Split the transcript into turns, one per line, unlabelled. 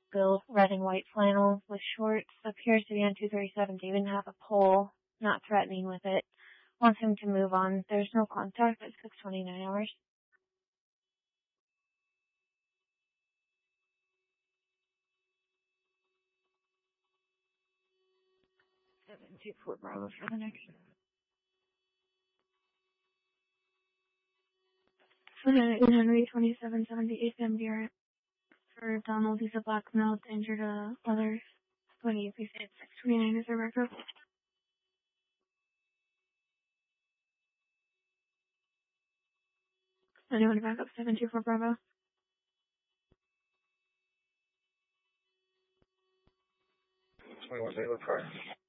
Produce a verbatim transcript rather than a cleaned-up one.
build, red and white flannel with shorts. Appears to be on two thirty-seven. They even have a pole, not threatening with it. Want him to move on. There's no contact at six twenty-nine hours. seven two four Bravo for the next. Henry twenty-seven seventy-eight M D R for Donald. He's a black male, injured uh, others. twenty, please say it's six twenty-nine is a record. Anyone back up seven two four Bravo?
twenty-one Zero Car.